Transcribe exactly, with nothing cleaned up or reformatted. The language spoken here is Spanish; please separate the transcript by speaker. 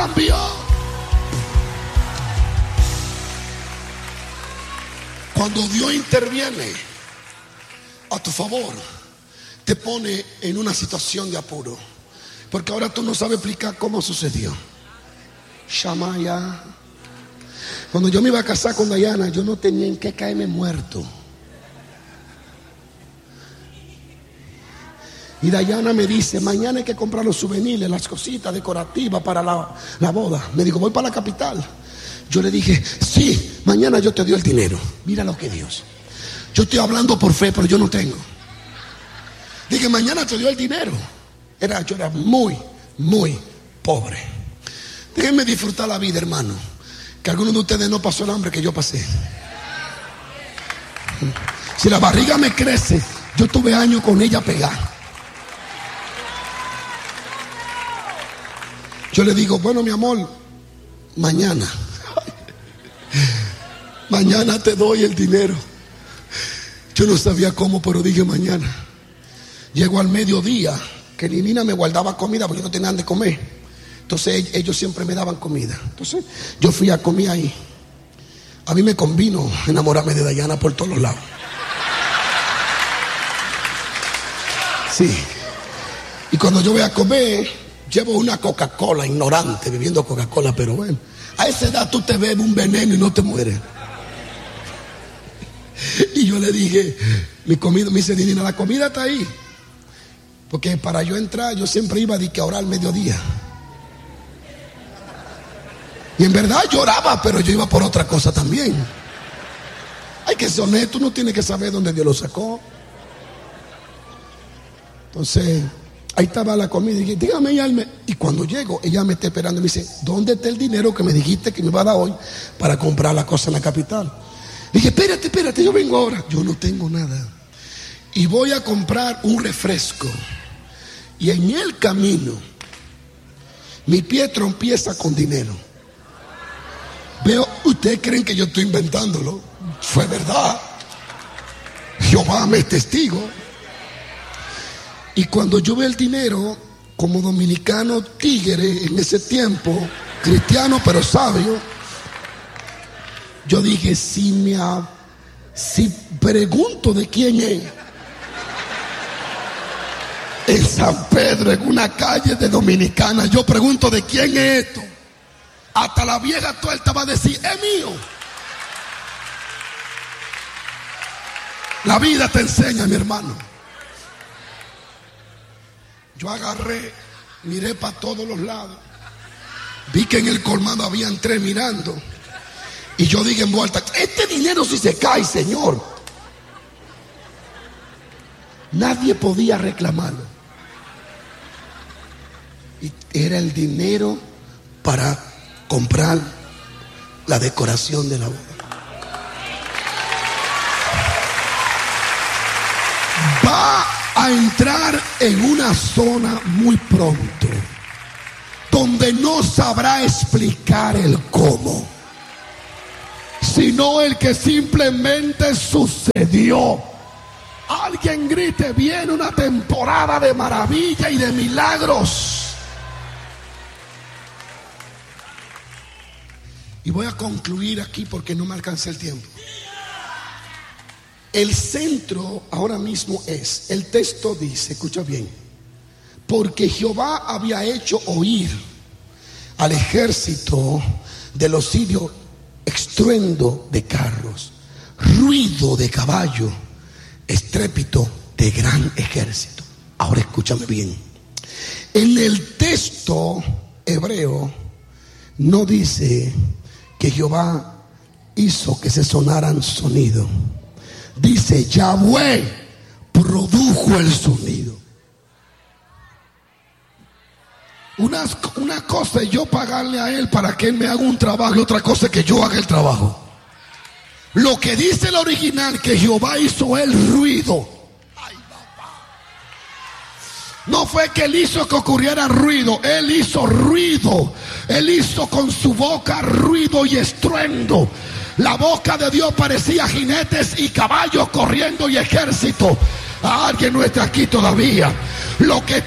Speaker 1: cambió. Cuando Dios interviene a tu favor, te pone en una situación de apuro, porque ahora tú no sabes explicar cómo sucedió. Shamaya. Cuando yo me iba a casar con Dayana, yo no tenía en qué caerme muerto. Y Dayana me dice: mañana hay que comprar los souvenirs, las cositas decorativas para la, la boda. Me dijo: voy para la capital. Yo le dije: sí, mañana yo te doy el dinero. Mira lo que Dios. Yo estoy hablando por fe, pero yo no tengo. Dije: mañana te doy el dinero. Era, yo era muy, muy pobre. Déjenme disfrutar la vida, hermano, que algunos de ustedes no pasó el hambre que yo pasé. Si la barriga me crece, yo tuve años con ella pegada. Yo le digo: bueno, mi amor, mañana mañana te doy el dinero. Yo no sabía cómo, pero dije mañana. Llego al mediodía, que ni Nina me guardaba comida porque yo no tenía de comer. Entonces ellos siempre me daban comida. Entonces yo fui a comer ahí. A mí me convino enamorarme de Dayana por todos los lados. Sí. Y cuando yo voy a comer, llevo una Coca-Cola, ignorante, bebiendo Coca-Cola, pero bueno, a esa edad tú te bebes un veneno y no te mueres. Y yo le dije: mi comida, me dice Nina, la comida está ahí. Porque para yo entrar, yo siempre iba a orar al mediodía. Y en verdad lloraba, pero yo iba por otra cosa también. Hay que ser honesto, uno tiene que saber dónde Dios lo sacó. Entonces, ahí estaba la comida. Y dije: dígame, ella me... Y cuando llego, ella me está esperando y me dice: ¿dónde está el dinero que me dijiste que me iba a dar hoy para comprar la cosa en la capital? Dije: espérate, espérate, yo vengo ahora. Yo no tengo nada. Y voy a comprar un refresco. Y en el camino, mi pie tropieza con dinero. Veo, ustedes creen que yo estoy inventándolo. Fue verdad. Jehová me es testigo. Y cuando yo veo el dinero, como dominicano tigre en ese tiempo, cristiano pero sabio, yo dije: si me ha, si pregunto de quién es, en San Pedro, en una calle de Dominicana, yo pregunto de quién es esto, hasta la vieja tuerta va a decir: es mío. La vida te enseña, mi hermano. Yo agarré, miré para todos los lados, vi que en el colmado habían tres mirando, y yo dije en voz alta: este dinero si se cae, Señor. Nadie podía reclamarlo. Y era el dinero para comprar la decoración de la boda. Va a entrar en una zona muy pronto donde no sabrá explicar el cómo, sino el que simplemente sucedió. Alguien grite: viene una temporada de maravilla y de milagros. Y voy a concluir aquí porque no me alcanza el tiempo. El centro ahora mismo es, el texto dice, escucha bien: porque Jehová había hecho oír al ejército de los sirios estruendo de carros, ruido de caballo, estrépito de gran ejército. Ahora escúchame bien. En el texto hebreo no dice que Jehová hizo que se sonaran sonido. Dice: Yahweh produjo el sonido. Una, una cosa es yo pagarle a él para que él me haga un trabajo, y otra cosa es que yo haga el trabajo. Lo que dice el original, que Jehová hizo el ruido. Ay, papá. No fue que él hizo que ocurriera ruido, él hizo ruido. Él hizo con su boca ruido y estruendo. La boca de Dios parecía jinetes y caballos corriendo y ejército. Alguien no está aquí todavía. Lo que